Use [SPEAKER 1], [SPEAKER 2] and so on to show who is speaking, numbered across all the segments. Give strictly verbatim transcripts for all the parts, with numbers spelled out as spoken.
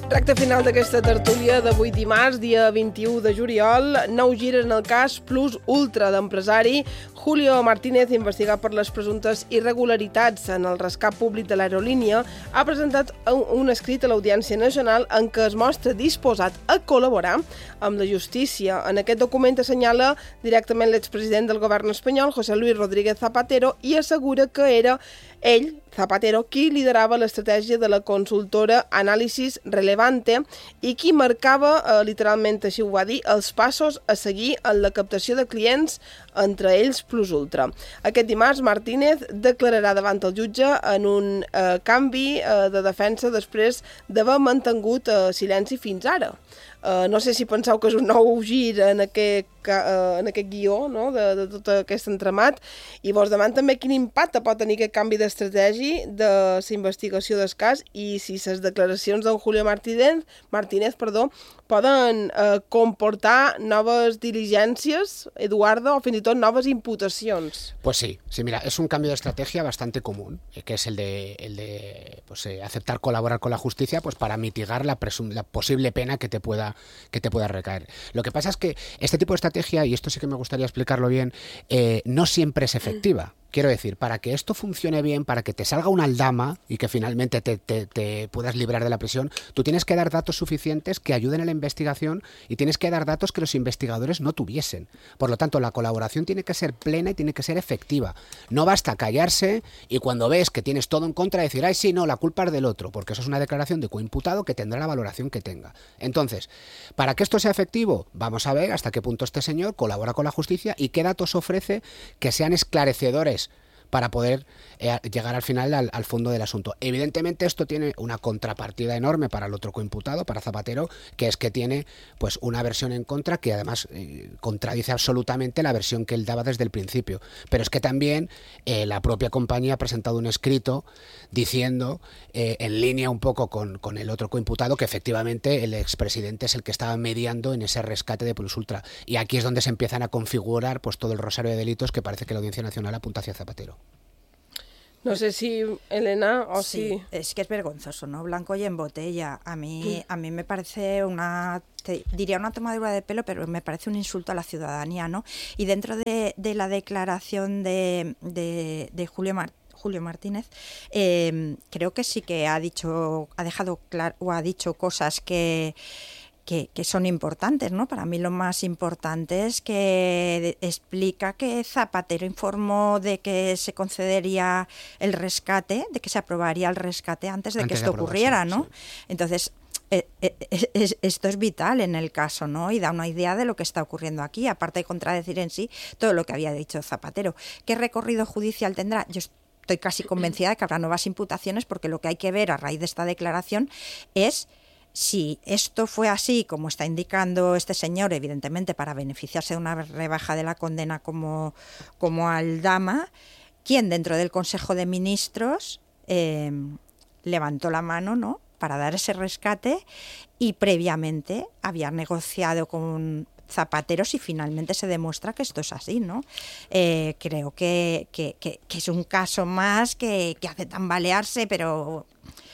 [SPEAKER 1] Recte final d'aquesta tertúlia d'avui dimarts, dia vint-i-u de juliol. Nou gir en el cas Plus Ultra d'empresari Julio Martínez, investigat per les presumptes irregularitats en el rescat públic de l'aerolínia, ha presentat un escrit a l'Audiència Nacional en què es mostra disposat a col·laborar amb la justícia. En aquest document assenyala directament l'expresident del govern espanyol, José Luis Rodríguez Zapatero, i assegura que era ell, Zapatero, qui liderava l'estratègia de la consultora Análisis Relevante i qui marcava, eh, literalment així ho va dir, els passos a seguir en la captació de clients, entre ells Plus Ultra. Aquest dimarts, Martínez declararà davant el jutge en un eh, canvi eh, de defensa després d'haver mantingut eh, silenci fins ara. Uh, no sé si penseu que és un nou gir en aquest, uh, en aquest guió, no?, de, de tot aquest entramat, i vos demano també quin impacte pot tenir aquest canvi d'estratègia de la investigació del cas i si les declaracions d'en Julio Martínez, Martínez perdó, poden uh, comportar noves diligències, Eduardo, o fins i tot noves imputacions.
[SPEAKER 2] Pues sí, sí, mira, es un cambio de estrategia bastante común, eh, que es el de, el de pues, eh, aceptar colaborar con la justicia pues, para mitigar la, presum- la posible pena que te pueda que te pueda recaer. Lo que pasa es que este tipo de estrategia, y esto sí que me gustaría explicarlo bien, eh, no siempre es efectiva. Quiero decir, para que esto funcione bien, para que te salga una aldama y que finalmente te, te, te puedas librar de la prisión, tú tienes que dar datos suficientes que ayuden a la investigación y tienes que dar datos que los investigadores no tuviesen. Por lo tanto, la colaboración tiene que ser plena y tiene que ser efectiva. No basta callarse y cuando ves que tienes todo en contra decir, ay, sí, no, la culpa es del otro, porque eso es una declaración de coimputado que tendrá la valoración que tenga. Entonces, para que esto sea efectivo, vamos a ver hasta qué punto este señor colabora con la justicia y qué datos ofrece que sean esclarecedores para poder eh, llegar al final al, al fondo del asunto. Evidentemente esto tiene una contrapartida enorme para el otro coimputado, para Zapatero, que es que tiene pues una versión en contra que además eh, contradice absolutamente la versión que él daba desde el principio. Pero es que también eh, la propia compañía ha presentado un escrito diciendo, eh, en línea un poco con, con el otro coimputado, que efectivamente el expresidente es el que estaba mediando en ese rescate de Plus Ultra. Y aquí es donde se empiezan a configurar pues todo el rosario de delitos que parece que la Audiencia Nacional apunta hacia Zapatero.
[SPEAKER 1] No sé si, Elena, o
[SPEAKER 3] sí,
[SPEAKER 1] si...
[SPEAKER 3] es que es vergonzoso, ¿no? Blanco y en botella. A mí, a mí me parece una, te diría una tomadura de pelo, pero me parece un insulto a la ciudadanía, ¿no? Y dentro de, de la declaración de, de, de Julio Mar, Julio Martínez, eh, creo que sí que ha dicho, ha dejado claro, o ha dicho cosas que... Que, que son importantes, ¿no? Para mí lo más importante es que explica que Zapatero informó de que se concedería el rescate, de que se aprobaría el rescate antes de antes que esto de ocurriera, ¿no? Sí. Entonces, eh, eh, es, esto es vital en el caso, ¿no? Y da una idea de lo que está ocurriendo aquí, aparte de contradecir en sí todo lo que había dicho Zapatero. ¿Qué recorrido judicial tendrá? Yo estoy casi convencida de que habrá nuevas imputaciones, porque lo que hay que ver a raíz de esta declaración es si esto fue así, como está indicando este señor, evidentemente para beneficiarse de una rebaja de la condena como, como Aldama, ¿quién dentro del Consejo de Ministros eh, levantó la mano, ¿no?, para dar ese rescate y previamente había negociado con Zapatero si finalmente se demuestra que esto es así, ¿no? Eh, creo que, que, que, que es un caso más que, que hace tambalearse, pero...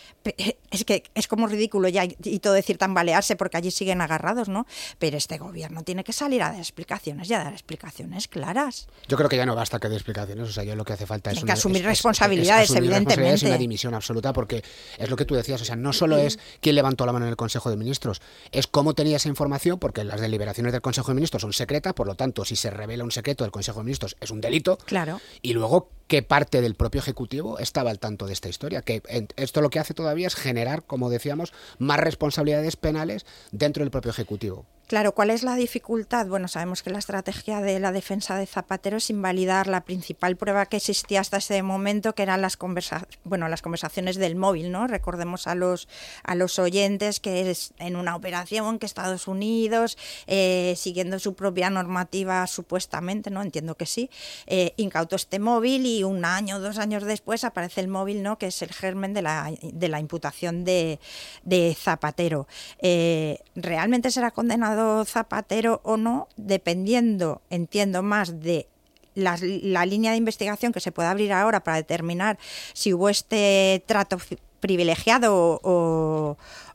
[SPEAKER 3] es que es como ridículo ya y todo decir tambalearse porque allí siguen agarrados, ¿no? Pero este gobierno tiene que salir a dar explicaciones y a dar explicaciones claras.
[SPEAKER 2] Yo creo que ya no basta que dé explicaciones, o sea, yo lo que hace falta
[SPEAKER 3] tiene
[SPEAKER 2] es...
[SPEAKER 3] que
[SPEAKER 2] una,
[SPEAKER 3] asumir
[SPEAKER 2] es,
[SPEAKER 3] responsabilidades,
[SPEAKER 2] es, es asumir
[SPEAKER 3] evidentemente.
[SPEAKER 2] Responsabilidades y una dimisión absoluta, porque es lo que tú decías, o sea, no solo es quién levantó la mano en el Consejo de Ministros, es cómo tenía esa información, porque las deliberaciones del Consejo de Ministros son secretas, por lo tanto, si se revela un secreto del Consejo de Ministros es un delito.
[SPEAKER 3] Claro.
[SPEAKER 2] Y luego, qué parte del propio Ejecutivo estaba al tanto de esta historia, que esto lo que hace todavía es generar, como decíamos, más responsabilidades penales dentro del propio Ejecutivo.
[SPEAKER 3] Claro, ¿cuál es la dificultad? Bueno, sabemos que la estrategia de la defensa de Zapatero es invalidar la principal prueba que existía hasta ese momento, que eran las conversa bueno, las conversaciones del móvil, ¿no? Recordemos a los a los oyentes que es en una operación que Estados Unidos, eh, siguiendo su propia normativa supuestamente, ¿no? Entiendo que sí, eh, incautó este móvil y un año, dos años después aparece el móvil, ¿no?, que es el germen de la, de la imputación de, de Zapatero. Eh, ¿Realmente será condenado Zapatero o no? Dependiendo, entiendo, más de la, la línea de investigación que se puede abrir ahora para determinar si hubo este trato privilegiado o,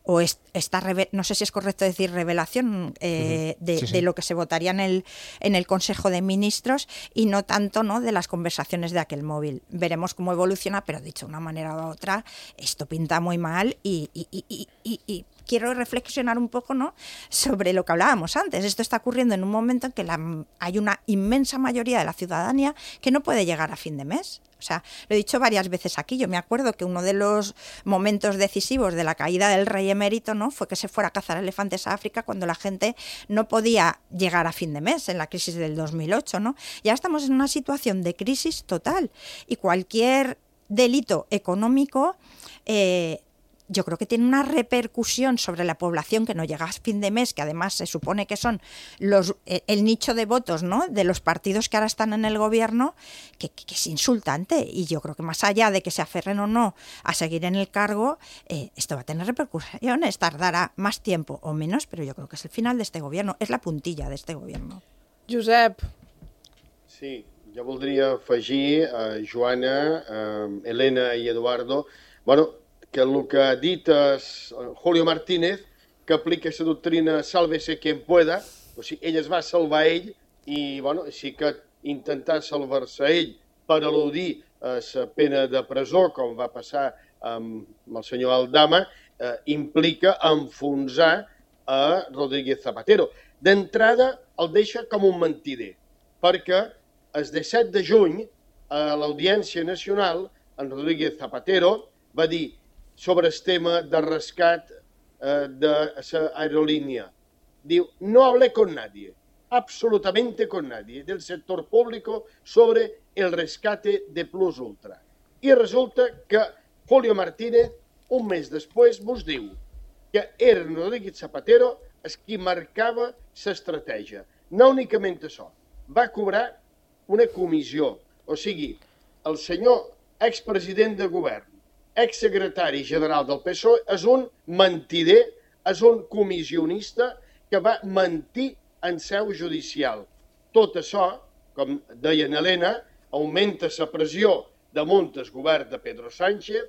[SPEAKER 3] o es, esta, no sé si es correcto decir revelación, eh, de, sí, sí. de lo que se votaría en el, en el Consejo de Ministros y no tanto, ¿no?, de las conversaciones de aquel móvil. Veremos cómo evoluciona, pero dicho de una manera u otra, esto pinta muy mal y, y, y, y, y, y quiero reflexionar un poco, ¿no?, sobre lo que hablábamos antes. Esto está ocurriendo en un momento en que la, hay una inmensa mayoría de la ciudadanía que no puede llegar a fin de mes. O sea, lo he dicho varias veces aquí. Yo me acuerdo que uno de los momentos decisivos de la caída del rey emérito, ¿no?, fue que se fuera a cazar elefantes a África cuando la gente no podía llegar a fin de mes en la crisis del dos mil ocho, ¿no? Ya estamos en una situación de crisis total y cualquier delito económico eh, yo creo que tiene una repercusión sobre la población que no llega a fin de mes, que además se supone que son los el nicho de votos, ¿no?, de los partidos que ahora están en el gobierno, que, que es insultante. Y yo creo que más allá de que se aferren o no a seguir en el cargo, eh, esto va a tener repercusiones, tardará más tiempo o menos, pero yo creo que es el final de este gobierno, és la puntilla d'este gobierno.
[SPEAKER 1] Josep.
[SPEAKER 4] Sí, jo voldria afegir a Joana, a Elena i Eduardo, bueno, que el que ha dit és Julio Martínez, que aplica la doctrina sálvese quien pueda, o sigui, ell es va salvar ell i, bueno, sí que intentar salvar-se ell per al·ludir a la pena de presó, com va passar amb el senyor Aldama, eh, implica enfonsar a Rodríguez Zapatero. D'entrada, el deixa com un mentider, perquè el disset de juny, a l'Audiència Nacional, en Rodríguez Zapatero va dir sobre el tema de rescat eh, de la aerolínea. Diu, no hablé con nadie, absolutamente con nadie, del sector público sobre el rescate de Plus Ultra. I resulta que Julio Martínez, un mes després, vos diu que era Rodríguez Zapatero el qui marcava l'estratègia. No únicament això, va cobrar una comissió. O sigui, el senyor expresident de govern, exsecretari general del P S O E, és un mentider, és un comissionista que va mentir en seu judicial. Tot això, com deia Helena, augmenta la pressió damunt el govern de Pedro Sánchez,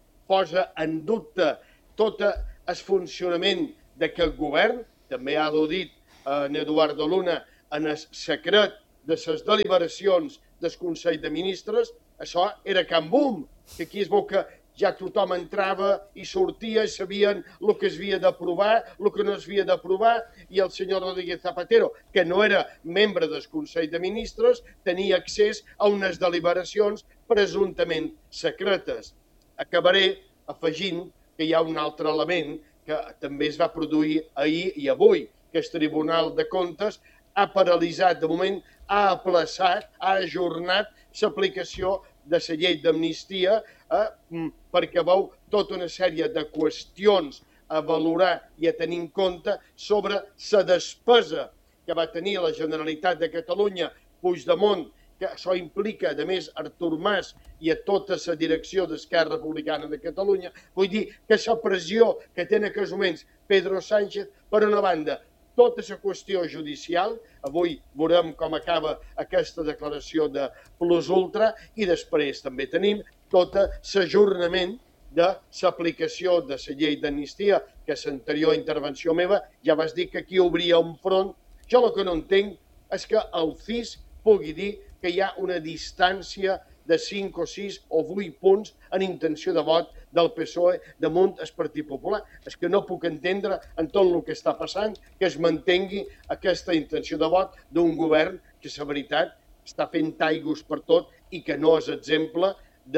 [SPEAKER 4] posa en dubte tot el funcionament d'aquest govern, també ha al·ludit en Eduardo Luna en el secret de les deliberacions del Consell de Ministres. Això era can boom, que aquí es veu que ja tothom entrava i sortia i sabien el que es havia d'aprovar, el que no es havia d'aprovar, i el senyor Rodríguez Zapatero, que no era membre del Consell de Ministres, tenia accés a unes deliberacions presumptament secretes. Acabaré afegint que hi ha un altre element que també es va produir ahir i avui, que el Tribunal de Comptes ha paralitzat, de moment ha aplaçat, ha ajornat l'aplicació de la llei d'amnistia eh, perquè veu tota una sèrie de qüestions a valorar i a tenir en compte sobre la despesa que va tenir la Generalitat de Catalunya, Puigdemont, que això implica, a més, Artur Mas i a tota la direcció d'Esquerra Republicana de Catalunya. Vull dir que la pressió que té en aquests moments Pedro Sánchez, per una banda, tota la qüestió judicial, avui veurem com acaba aquesta declaració de Plus Ultra, i després també tenim tot l'ajornament de l'aplicació de la llei d'amnistia, que a l'anterior intervenció meva ja vas dir que aquí obria un front. Jo el que no entenc és que el C I S pugui dir que hi ha una distància de cinc o sis o vuit punts en intenció de vot del P S O E damunt el Partit Popular. És que no puc entendre en tot el que està passant que es mantengui aquesta intenció de vot d'un govern que, la veritat, està fent aigües per tot i que no és exemple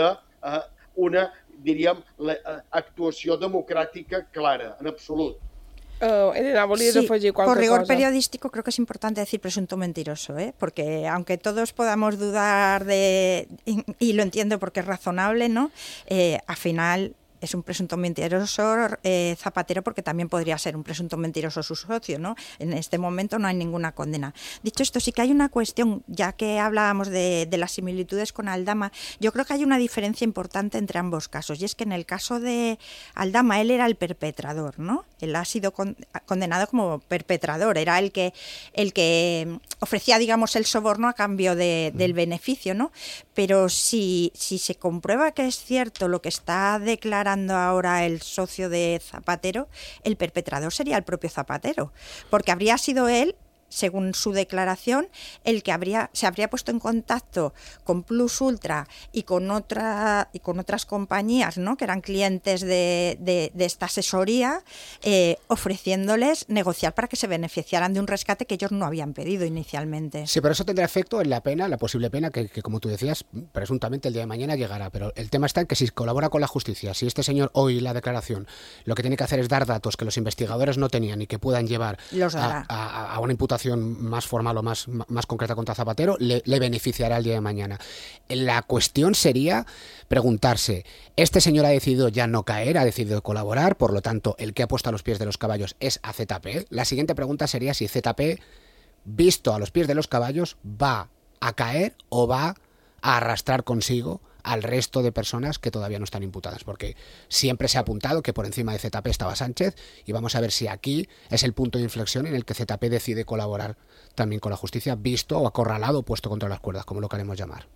[SPEAKER 4] d'una, diríem, actuació democràtica clara, en absolut.
[SPEAKER 1] Uh, Elena, ¿volvías
[SPEAKER 3] sí,
[SPEAKER 1] a afegir qualque
[SPEAKER 3] por rigor
[SPEAKER 1] cosa?
[SPEAKER 3] Periodístico creo que es importante decir presunto mentiroso, ¿eh? Porque aunque todos podamos dudar de, y, y lo entiendo porque es razonable, ¿no? Eh, al final es un presunto mentiroso eh, Zapatero, porque también podría ser un presunto mentiroso su socio, ¿no? En este momento no hay ninguna condena. Dicho esto, sí que hay una cuestión, ya que hablábamos de, de las similitudes con Aldama, yo creo que hay una diferencia importante entre ambos casos, y es que en el caso de Aldama, él era el perpetrador, ¿no? Él ha sido con, condenado como perpetrador, era el que, el que ofrecía, digamos, el soborno a cambio de, del beneficio, ¿no? Pero si, si se comprueba que es cierto lo que está declarando hablando ahora el socio de Zapatero, el perpetrador sería el propio Zapatero, porque habría sido él, según su declaración, el que habría, se habría puesto en contacto con Plus Ultra y con, otra, y con otras compañías, ¿no?, que eran clientes de, de, de esta asesoría, eh, ofreciéndoles negociar para que se beneficiaran de un rescate que ellos no habían pedido inicialmente.
[SPEAKER 2] Sí, pero eso tendrá efecto en la pena, la posible pena, que, que como tú decías, presuntamente el día de mañana llegará. Pero el tema está en que si colabora con la justicia, si este señor hoy la declaración lo que tiene que hacer es dar datos que los investigadores no tenían y que puedan llevar a, a, a una imputación más formal o más, más concreta contra Zapatero, le, le beneficiará el día de mañana. La cuestión sería preguntarse, este señor ha decidido ya no caer, ha decidido colaborar, por lo tanto, el que ha puesto a los pies de los caballos es a Z P. La siguiente pregunta sería si Z P, visto a los pies de los caballos, va a caer o va a arrastrar consigo al resto de personas que todavía no están imputadas, porque siempre se ha apuntado que por encima de Z P estaba Sánchez, y vamos a ver si aquí es el punto de inflexión en el que Z P decide colaborar también con la justicia, visto o acorralado o puesto contra las cuerdas, como lo queremos llamar.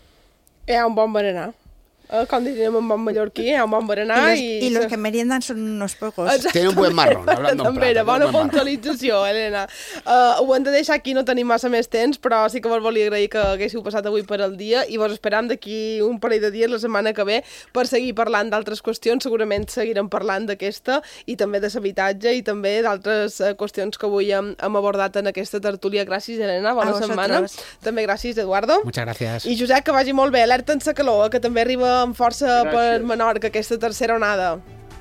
[SPEAKER 1] Hi ha un bon berenar. Eh, com diríem en bon mallorquí, hi ha un bon berenar.
[SPEAKER 3] I, los,
[SPEAKER 1] i...
[SPEAKER 3] i los que meriendan són unos pocos.
[SPEAKER 2] Tiene un buen marrón, hablando en
[SPEAKER 1] També era
[SPEAKER 2] plata,
[SPEAKER 1] bona puntualització, Helena. Uh, ho hem de deixar aquí, no tenim massa més temps, però sí que vos volia agrair que haguéssiu passat avui per al dia i vos esperam d'aquí un parell de dies, la setmana que ve, per seguir parlant d'altres qüestions. Segurament seguirem parlant d'aquesta i també de l'habitatge i també d'altres uh, qüestions que avui hem, hem abordat en aquesta tertúlia. Gràcies, Helena, bona setmana. També gràcies, Eduardo.
[SPEAKER 2] Muchas gracias.
[SPEAKER 1] I Josep, que vagi molt bé. Alerta en la calor, que també arriba amb força Gràcies. Per Menorca, aquesta tercera onada.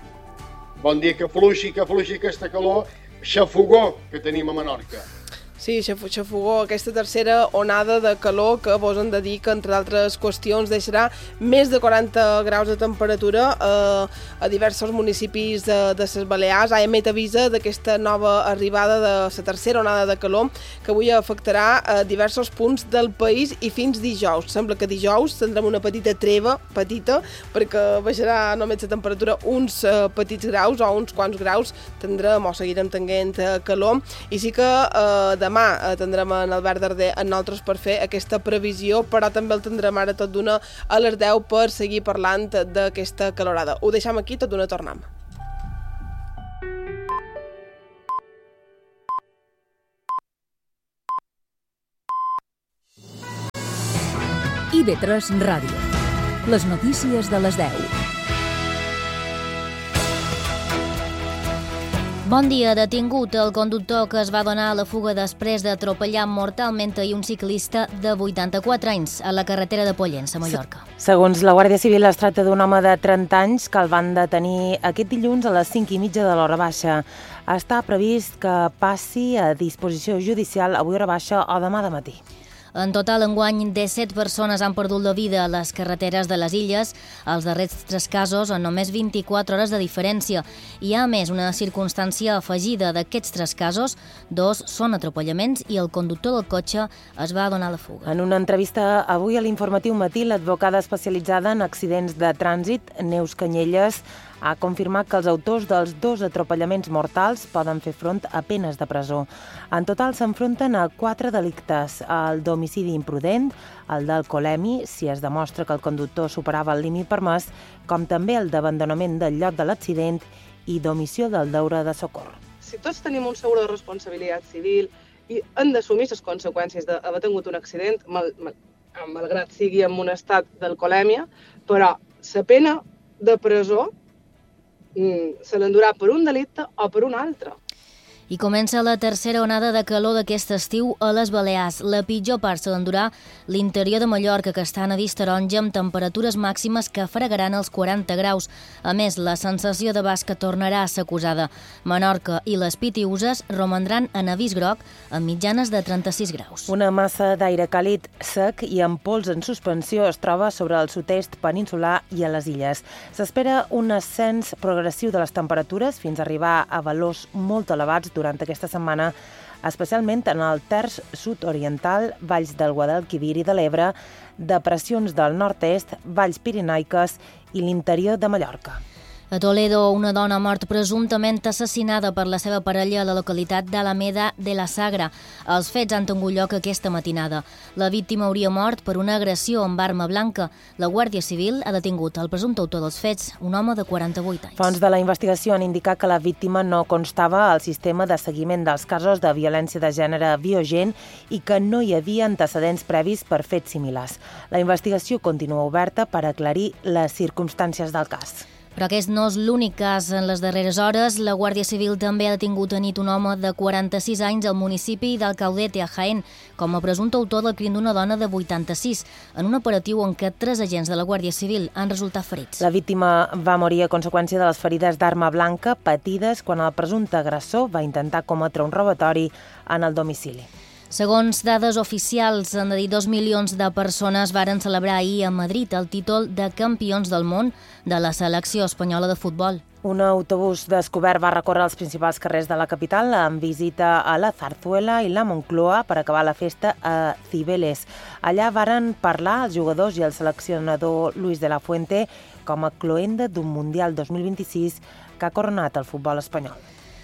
[SPEAKER 4] Bon dia, que fluixi, que fluixi aquesta calor, xafogó que tenim a Menorca.
[SPEAKER 1] Sí, xafogó, aquesta tercera onada de calor que vos hem de dir que, entre altres qüestions, deixarà més de quaranta graus de temperatura eh, a diversos municipis de, de les Balears. A E M E T avisa d'aquesta nova arribada de la tercera onada de calor que avui afectarà a diversos punts del país i fins dijous. Sembla que dijous tindrem una petita treva, petita, perquè baixarà només la temperatura uns eh, petits graus o uns quants graus tindrem o seguirem tenint eh, calor. I sí que eh, de demà tindrem en Albert Darder en nosaltres per fer aquesta previsió, però també el tindrem ara tot d'una a les deu per seguir parlant d'aquesta calorada. Ho deixem aquí, tot d'una tornem.
[SPEAKER 5] I V tres Ràdio. Les notícies de les deu.
[SPEAKER 6] Bon dia. Detingut el conductor que es va donar a la fuga després d'atropellar mortalment ahir un ciclista de vuitanta-quatre anys a la carretera de Pollença, a Mallorca.
[SPEAKER 7] Segons la Guàrdia Civil, es tracta d'un home de trenta anys que el van detenir aquest dilluns a les cinc i mitja de l'hora baixa. Està previst que passi a disposició judicial avui hora baixa o demà de matí.
[SPEAKER 6] En total, enguany, disset persones han perdut la vida a les carreteres de les illes, els darrers tres casos en només vint-i-quatre hores de diferència. Hi ha, a més, una circumstància afegida d'aquests tres casos. Dos són atropellaments i el conductor del cotxe es va donar a la fuga.
[SPEAKER 7] En una entrevista avui a l'Informatiu Matí, l'advocada especialitzada en accidents de trànsit, Neus Canyelles, ha confirmat que els autors dels dos atropellaments mortals poden fer front a penes de presó. En total s'enfronten a quatre delictes: el d'homicidi imprudent, el d'alcoholèmia, si es demostra que el conductor superava el límit permès, com també el d'abandonament del lloc de l'accident i d'omissió del deure de socor.
[SPEAKER 8] Si tots tenim un seguro de responsabilitat civil i hem d'assumir les conseqüències d'haver tingut un accident, mal, mal, malgrat sigui en un estat d'alcoholèmia, però la pena de presó se l'endurà per un delicte o per un altre.
[SPEAKER 6] I comença la tercera onada de calor d'aquest estiu a les Balears. La pitjor part se l'endurà l'interior de Mallorca, que està en avís taronja amb temperatures màximes que fregaran els quaranta graus. A més, la sensació de basca tornarà a ser acusada. Menorca i les Pitiüses romandran en avís groc amb mitjanes de trenta-sis graus.
[SPEAKER 7] Una massa d'aire càlid sec i amb pols en suspensió es troba sobre el sud-est peninsular i a les illes. S'espera un ascens progressiu de les temperatures fins a arribar a valors molt elevats durant aquesta setmana, especialment en el terç sud-oriental, valls del Guadalquivir i de l'Ebre, depressions del nord-est, valls pirenaiques i l'interior de Mallorca.
[SPEAKER 6] A Toledo, una dona mort presumptament assassinada per la seva parella a la localitat d'Alameda de la Sagra. Els fets han tingut lloc aquesta matinada. La víctima hauria mort per una agressió amb arma blanca. La Guàrdia Civil ha detingut el presumpte autor dels fets, un home de quaranta-vuit anys.
[SPEAKER 7] Fonts de la investigació han indicat que la víctima no constava al sistema de seguiment dels casos de violència de gènere Biogen i que no hi havia antecedents previs per fets similars. La investigació continua oberta per aclarir les circumstàncies del cas.
[SPEAKER 6] Però aquest no és l'únic cas. En les darreres hores, la Guàrdia Civil també ha detingut a nit un home de quaranta-sis anys al municipi d'Alcaudete, a Jaén, com a presumpte autor del crim d'una dona de vuitanta-sis, en un operatiu en què tres agents de la Guàrdia Civil han resultat ferits.
[SPEAKER 7] La víctima va morir a conseqüència de les ferides d'arma blanca patides quan el presumpte agressor va intentar cometre un robatori en el domicili.
[SPEAKER 6] Segons dades oficials, han de dir dos milions de persones varen celebrar ahir a Madrid el títol de campions del món de la selecció espanyola de futbol.
[SPEAKER 7] Un autobús descobert va recórrer els principals carrers de la capital amb visita a la Zarzuela i la Moncloa per acabar la festa a Cibeles. Allà varen parlar els jugadors i el seleccionador Luis de la Fuente com a cloenda d'un Mundial dos mil vint-i-sis que ha coronat el futbol espanyol.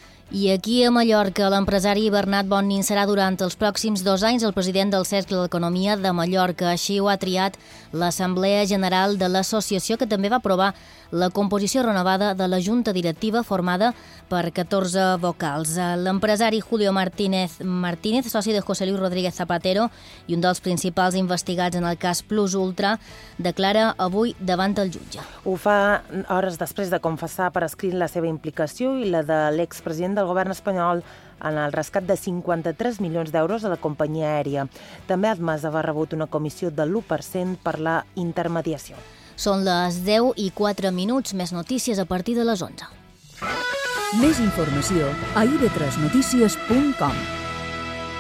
[SPEAKER 6] I aquí a Mallorca, l'empresari Bernat Bonnin serà durant els pròxims dos anys el president del Cercle d'Economia de Mallorca. Així ho ha triat l'Assemblea General de l'Associació, que també va aprovar la composició renovada de la Junta Directiva formada per catorze vocals. L'empresari Julio Martínez Martínez, soci de José Luis Rodríguez Zapatero i un dels principals investigats en el cas Plus Ultra, declara avui davant el jutge.
[SPEAKER 7] Ho fa hores després de confessar per escrit la seva implicació i la de l'expresident del govern espanyol en el rescat de cinquanta-tres milions d'euros a la companyia aèria. També ha admès haver rebut una comissió de l'u per cent per la intermediació.
[SPEAKER 6] Són les deu i quatre minuts, més notícies a partir de les onze.
[SPEAKER 5] Més informació a i ve tres notícies punt com.